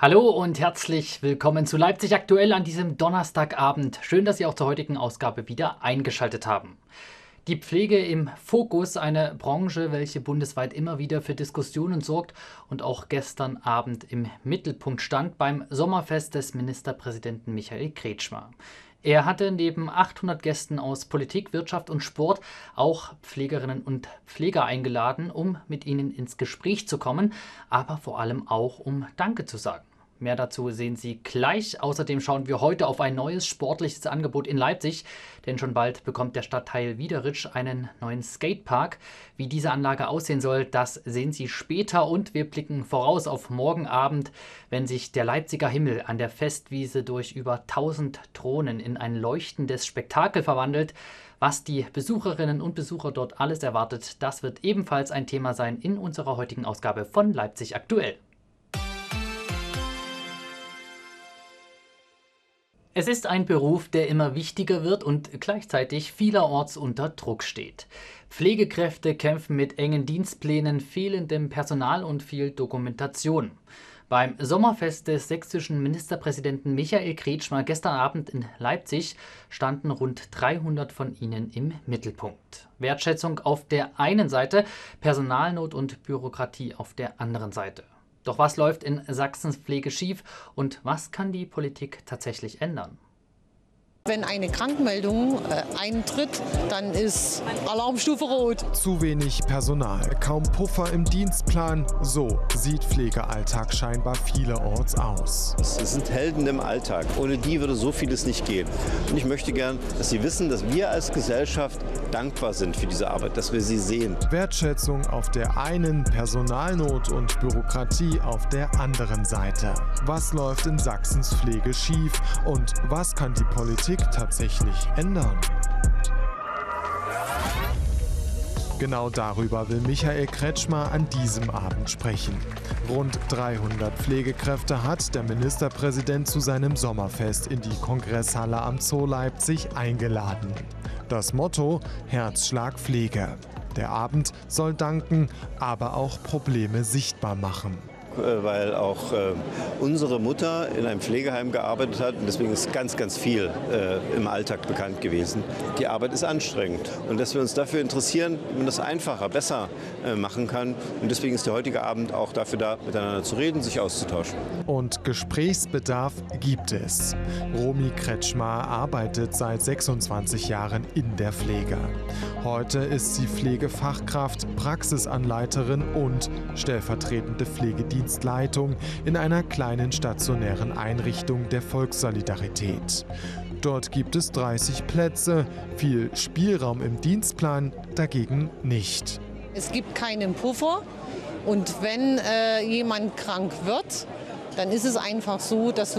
Hallo und herzlich willkommen zu Leipzig aktuell an diesem Donnerstagabend. Schön, dass Sie auch zur heutigen Ausgabe wieder eingeschaltet haben. Die Pflege im Fokus, eine Branche, welche bundesweit immer wieder für Diskussionen sorgt und auch gestern Abend im Mittelpunkt stand beim Sommerfest des Ministerpräsidenten Michael Kretschmer. Er hatte neben 800 Gästen aus Politik, Wirtschaft und Sport auch Pflegerinnen und Pfleger eingeladen, um mit ihnen ins Gespräch zu kommen, aber vor allem auch um Danke zu sagen. Mehr dazu sehen Sie gleich. Außerdem schauen wir heute auf ein neues sportliches Angebot in Leipzig, denn schon bald bekommt der Stadtteil Wiederitsch einen neuen Skatepark. Wie diese Anlage aussehen soll, das sehen Sie später und wir blicken voraus auf morgen Abend, wenn sich der Leipziger Himmel an der Festwiese durch über 1000 Drohnen in ein leuchtendes Spektakel verwandelt. Was die Besucherinnen und Besucher dort alles erwartet, das wird ebenfalls ein Thema sein in unserer heutigen Ausgabe von Leipzig aktuell. Es ist ein Beruf, der immer wichtiger wird und gleichzeitig vielerorts unter Druck steht. Pflegekräfte kämpfen mit engen Dienstplänen, fehlendem Personal und viel Dokumentation. Beim Sommerfest des sächsischen Ministerpräsidenten Michael Kretschmer gestern Abend in Leipzig standen rund 300 von ihnen im Mittelpunkt. Wertschätzung auf der einen Seite, Personalnot und Bürokratie auf der anderen Seite. Doch was läuft in Sachsens Pflege schief und was kann die Politik tatsächlich ändern? Wenn eine Krankmeldung eintritt, dann ist Alarmstufe Rot. Zu wenig Personal, kaum Puffer im Dienstplan. So sieht Pflegealltag scheinbar vielerorts aus. Es sind Helden im Alltag. Ohne die würde so vieles nicht gehen. Und ich möchte gern, dass Sie wissen, dass wir als Gesellschaft dankbar sind für diese Arbeit, dass wir sie sehen. Wertschätzung auf der einen, Personalnot und Bürokratie auf der anderen Seite. Was läuft in Sachsens Pflege schief und was kann die Politik tatsächlich ändern? Genau darüber will Michael Kretschmer an diesem Abend sprechen. Rund 300 Pflegekräfte hat der Ministerpräsident zu seinem Sommerfest in die Kongresshalle am Zoo Leipzig eingeladen. Das Motto: Herzschlag Pflege. Der Abend soll danken, aber auch Probleme sichtbar machen. Weil auch unsere Mutter in einem Pflegeheim gearbeitet hat und deswegen ist ganz, ganz viel im Alltag bekannt gewesen. Die Arbeit ist anstrengend und dass wir uns dafür interessieren, wie man das einfacher, besser machen kann. Und deswegen ist der heutige Abend auch dafür da, miteinander zu reden, sich auszutauschen. Und Gesprächsbedarf gibt es. Romy Kretschmer arbeitet seit 26 Jahren in der Pflege. Heute ist sie Pflegefachkraft, Praxisanleiterin und stellvertretende Pflegedienstleitung in einer kleinen stationären Einrichtung der Volkssolidarität. Dort gibt es 30 Plätze, viel Spielraum im Dienstplan dagegen nicht. Es gibt keinen Puffer und wenn jemand krank wird, dann ist es einfach so, dass